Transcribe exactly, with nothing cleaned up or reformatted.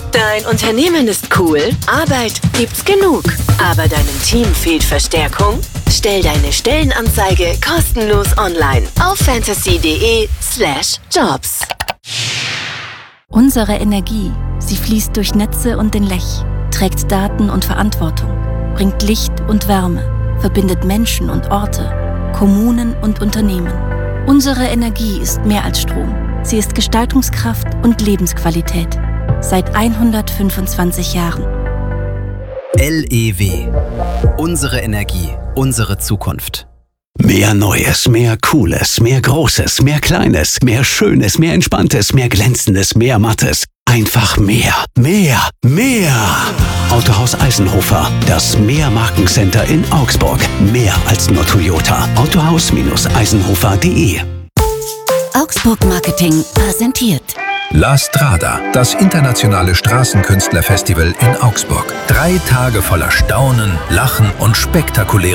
Dein Unternehmen ist cool, Arbeit gibt's genug, aber deinem Team fehlt Verstärkung? Stell deine Stellenanzeige kostenlos online auf fantasy.de slash jobs. Unsere Energie, sie fließt durch Netze und den Lech, trägt Daten und Verantwortung, bringt Licht und Wärme, verbindet Menschen und Orte, Kommunen und Unternehmen. Unsere Energie ist mehr als Strom. Sie ist Gestaltungskraft und Lebensqualität. Seit hundertfünfundzwanzig Jahren. L E W. Unsere Energie, unsere Zukunft. Mehr Neues, mehr Cooles, mehr Großes, mehr Kleines, mehr Schönes, mehr Entspanntes, mehr Glänzendes, mehr Mattes. Einfach mehr, mehr, mehr. Autohaus Eisenhofer, das Mehr-Markencenter in Augsburg. Mehr als nur Toyota. Autohaus Eisenhofer punkt de. Augsburg Marketing präsentiert La Strada, das internationale Straßenkünstlerfestival in Augsburg. Drei Tage voller Staunen, Lachen und spektakulären